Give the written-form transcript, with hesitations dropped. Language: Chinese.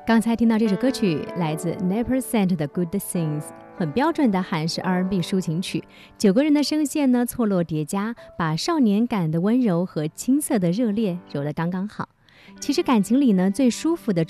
刚才听到这首歌曲来自 9% 的 Good Things， 很标准的韩式 R&B 抒情曲，9个人的声线呢错落叠加，把少年感的温柔和青涩的热烈揉得刚刚好。其实感情里呢最舒服的